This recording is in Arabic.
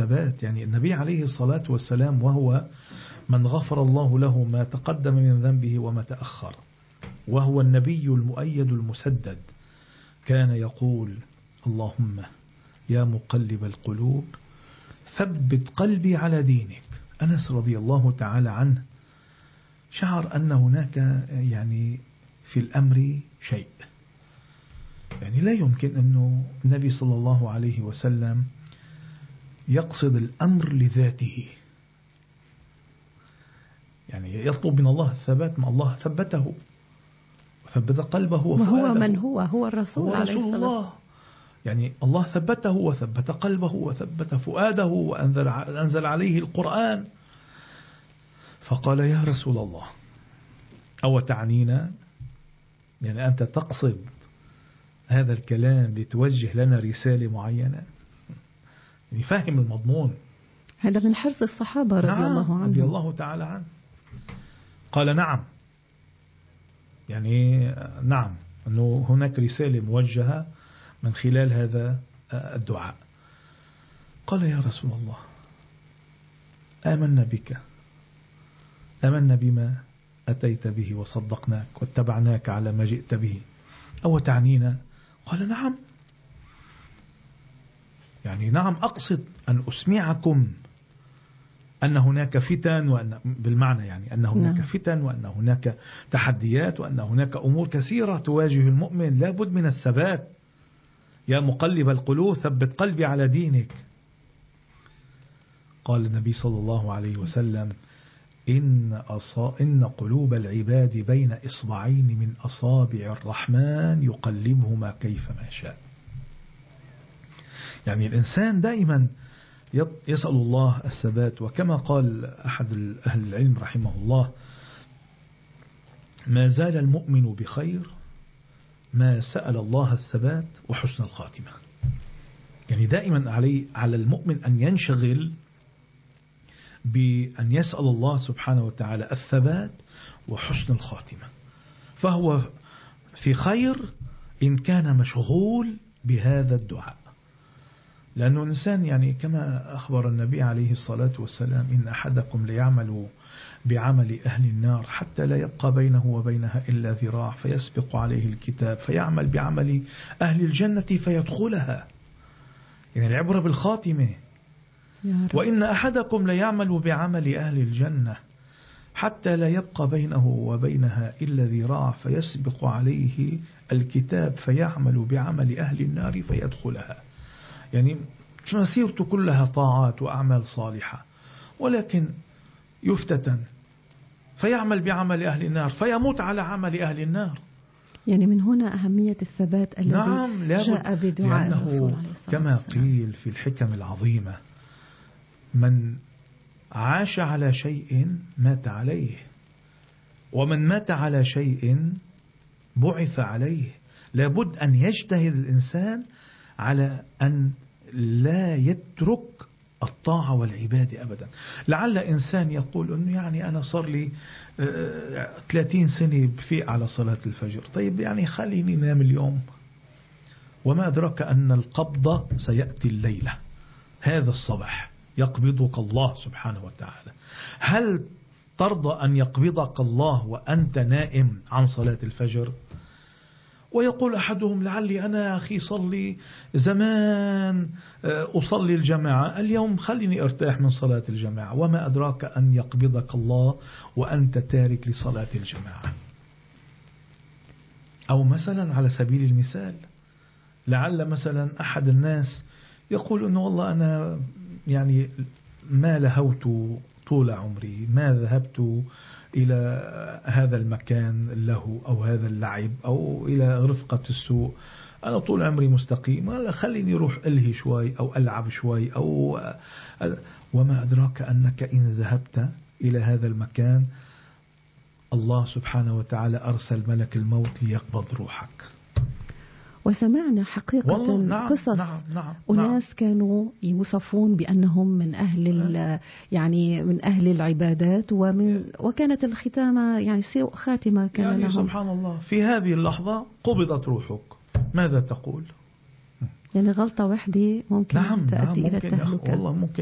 الثبات. يعني النبي عليه الصلاة والسلام وهو من غفر الله له ما تقدم من ذنبه وما تأخر، وهو النبي المؤيد المسدد، كان يقول: اللهم يا مقلب القلوب ثبت قلبي على دينك. أنس رضي الله تعالى عنه شعر أن هناك يعني في الأمر شيء، يعني لا يمكن أنه النبي صلى الله عليه وسلم يقصد الأمر لذاته، يعني يطلب من الله الثبات، ما الله ثبته وثبت قلبه وفؤاده. وهو من هو الرسول عليه الصلاة والسلام. يعني الله ثبته وثبت قلبه وثبت فؤاده وأنزل عليه القرآن. فقال: يا رسول الله، أو تعنينا، يعني أنت تقصد هذا الكلام لتوجه لنا رسالة معينة؟ يعني فاهم المضمون. هذا من حرص الصحابة رضي الله عنهم، رضي الله تعالى عنه. قال: نعم، يعني نعم، أنه هناك رسالة موجهة من خلال هذا الدعاء. قال: يا رسول الله، آمنا بك، آمنا بما أتيت به وصدقناك واتبعناك على ما جئت به، أو تعنينا؟ قال: نعم، يعني نعم، أقصد أن أسمعكم أن هناك فتن، وأن بالمعنى يعني أن هناك فتن، وأن هناك تحديات، وأن هناك أمور كثيرة تواجه المؤمن، لا بد من الثبات. يا مقلب القلوب ثبت قلبي على دينك. قال النبي صلى الله عليه وسلم: إن قلوب العباد بين إصبعين من أصابع الرحمن يقلبهما كيفما شاء. يعني الإنسان دائما يسأل الله الثبات، وكما قال أحد أهل العلم رحمه الله: ما زال المؤمن بخير ما سأل الله الثبات وحسن الخاتمة. يعني دائما على المؤمن أن ينشغل بأن يسأل الله سبحانه وتعالى الثبات وحسن الخاتمة، فهو في خير إن كان مشغول بهذا الدعاء. لأنه الإنسان يعني كما أخبر النبي عليه الصلاة والسلام: إن أحدكم ليعمل بعمل أهل النار حتى لا يبقى بينه وبينها إلا ذراع فيسبق عليه الكتاب فيعمل بعمل أهل الجنة فيدخلها. يعني العبرة بالخاتمة. وإن أحدكم ليعمل بعمل أهل الجنة حتى لا يبقى بينه وبينها إلا ذراع فيسبق عليه الكتاب فيعمل بعمل أهل النار فيدخلها. يعني مسيرته كلها طاعات وأعمال صالحة، ولكن يفتتن فيعمل بعمل أهل النار فيموت على عمل أهل النار. يعني من هنا أهمية الثبات الذي جاء بدعاء الرسول عليه الصلاة كما قيل في الحكم العظيمة: من عاش على شيء مات عليه، ومن مات على شيء بعث عليه. لابد أن يجتهد الإنسان على أن لا يترك الطاعة والعبادة أبدا. لعل إنسان يقول أنه يعني أنا صار لي 30 سنة بفيق على صلاة الفجر، طيب يعني خليني نام اليوم، وما أدرك أن القبضة سيأتي الليلة، هذا الصباح يقبضك الله سبحانه وتعالى. هل ترضى أن يقبضك الله وأنت نائم عن صلاة الفجر؟ ويقول أحدهم: لعلي أنا أخي صلي زمان أصلي الجماعة، اليوم خليني أرتاح من صلاة الجماعة. وما أدراك أن يقبضك الله وأنت تارك لصلاة الجماعة. أو مثلا على سبيل المثال، لعل مثلا أحد الناس يقول أنه والله أنا يعني ما لهوت طول عمري، ما ذهبت إلى هذا المكان له أو هذا اللعب أو إلى رفقة السوء، أنا طول عمري مستقيم، خليني أروح ألهي شوي أو ألعب شوي وما أدراك أنك إن ذهبت إلى هذا المكان الله سبحانه وتعالى أرسل ملك الموت ليقبض روحك. وسمعنا حقيقة قصص أناس كانوا يوصفون بأنهم من أهل يعني من أهل العبادات وكانت الختامة يعني سوء خاتمة كان يعني لهم. سبحان الله، في هذه اللحظة قبضت روحك، ماذا تقول؟ يعني غلطة واحدة ممكن تأتي إلى التهلكة. والله ممكن